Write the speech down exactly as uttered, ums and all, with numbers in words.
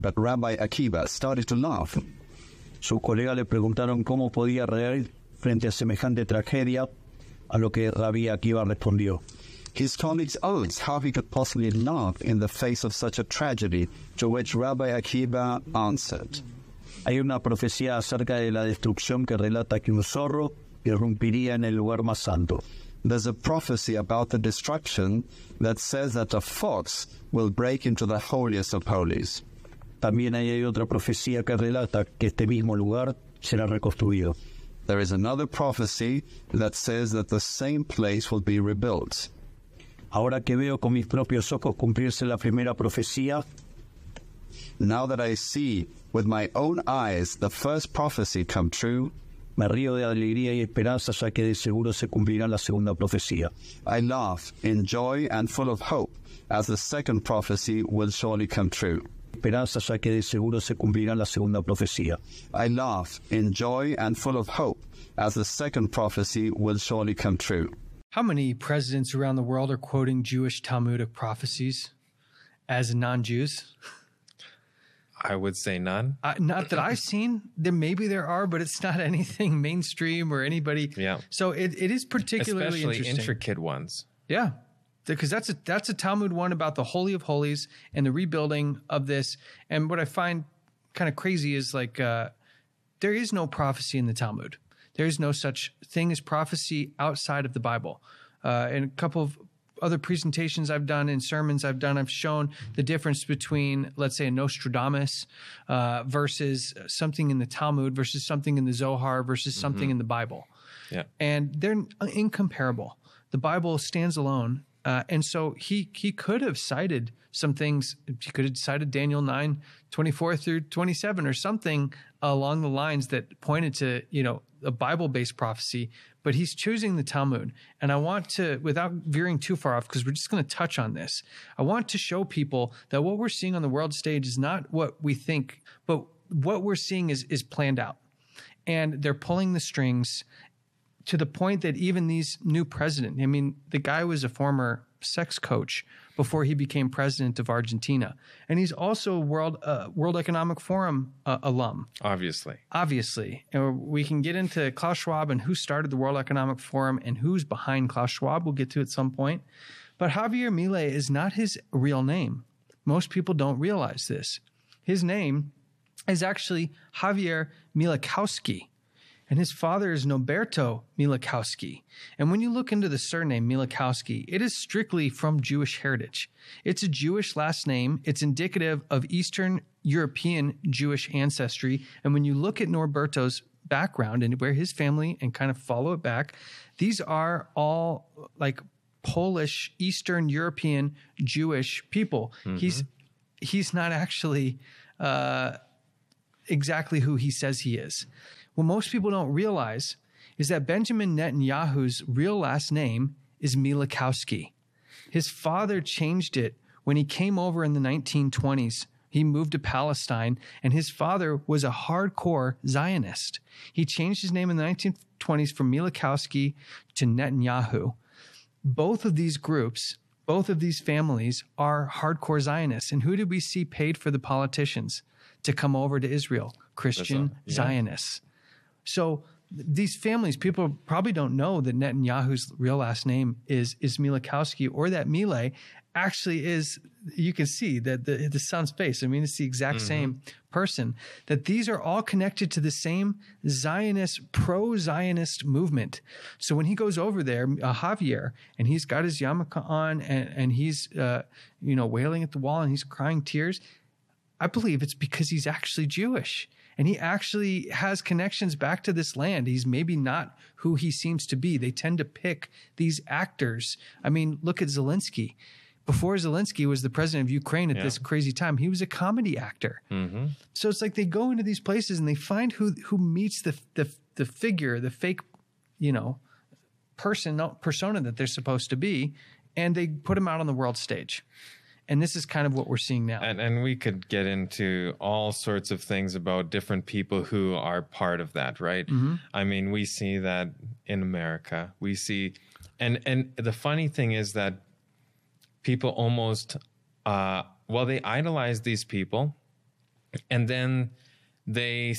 But Rabbi Akiva started to laugh. Sus colegas le preguntaron cómo podía reír frente a semejante tragedia, a lo que Rabbi Akiva respondió. His colleagues asked how he could possibly laugh in the face of such a tragedy, to which Rabbi Akiva answered. Hay una profecía acerca de la destrucción que relata que un zorro irrumpiría en el lugar más santo. There's a prophecy about the destruction that says that a fox will break into the holiest of holies. También hay otra profecía que relata que este mismo lugar será reconstruido. There is another prophecy that says that the same place will be rebuilt. Ahora que veo con mis propios ojos cumplirse la primera profecía, now that I see with my own eyes the first prophecy come true, me río de alegría y esperanza, ya que de seguro se cumplirá la segunda profecía. I laugh in joy and full of hope, as the second prophecy will surely come true. Esperanza, ya que de seguro se cumplirá la segunda profecía. I laugh in joy and full of hope, as the second prophecy will surely come true. How many presidents around the world are quoting Jewish Talmudic prophecies as non-Jews? I would say none. Uh, not that I've seen. There maybe there are, but it's not anything mainstream or anybody. Yeah. So it, it is particularly Especially interesting. intricate ones. Yeah. Because that's a that's a Talmud one about the Holy of Holies and the rebuilding of this. And what I find kind of crazy is like uh, there is no prophecy in the Talmud. There is no such thing as prophecy outside of the Bible. Uh, and a couple of other presentations I've done and sermons I've done, I've shown the difference between, let's say, a Nostradamus uh, versus something in the Talmud versus something in the Zohar versus something mm-hmm. in the Bible. Yeah. And they're incomparable. The Bible stands alone. Uh, and so he he could have cited some things. He could have cited Daniel nine, twenty-four through twenty-seven or something along the lines that pointed to, you know, a Bible-based prophecy. But he's choosing the Talmud. And I want to, without veering too far off, because we're just going to touch on this, I want to show people that what we're seeing on the world stage is not what we think, but what we're seeing is is planned out. And they're pulling the strings to the point that even these new president, I mean, the guy was a former sex coach before he became president of Argentina. And he's also a World, uh, World Economic Forum uh, alum. Obviously. Obviously. And we can get into Klaus Schwab and who started the World Economic Forum and who's behind Klaus Schwab. We'll get to at some point. But Javier Milei is not his real name. Most people don't realize this. His name is actually Javier Milikowski. And his father is Noberto Milikowski. And when you look into the surname Milikowski, it is strictly from Jewish heritage. It's a Jewish last name. It's indicative of Eastern European Jewish ancestry. And when you look at Norberto's background and where his family and kind of follow it back, these are all like Polish, Eastern European Jewish people. Mm-hmm. He's he's not actually uh, exactly who he says he is. What most people don't realize is that Benjamin Netanyahu's real last name is Milikowski. His father changed it when he came over in the nineteen twenties. He moved to Palestine, and his father was a hardcore Zionist. He changed his name in the nineteen twenties from Milikowski to Netanyahu. Both of these groups, both of these families are hardcore Zionists. And who did we see paid for the politicians to come over to Israel? Christian yeah. Zionists. So these families, people probably don't know that Netanyahu's real last name is, is Milikowski, or that Milei actually is, you can see that the, the son's face. I mean, it's the exact mm-hmm. same person, that these are all connected to the same Zionist, pro-Zionist movement. So when he goes over there, uh, Javier, and he's got his yarmulke on and, and he's, uh, you know, wailing at the wall and he's crying tears, I believe it's because he's actually Jewish. And he actually has connections back to this land. He's maybe not who he seems to be. They tend to pick these actors. I mean, look at Zelensky. Before Zelensky was the president of Ukraine at yeah. this crazy time, he was a comedy actor. Mm-hmm. So it's like they go into these places and they find who who meets the the, the figure, the fake, you know, person, persona that they're supposed to be, and they put him out on the world stage. And this is kind of what we're seeing now. And, and we could get into all sorts of things about different people who are part of that, right? Mm-hmm. I mean, we see that in America. We see, and and the funny thing is that people almost, uh, well, they idolize these people, and then they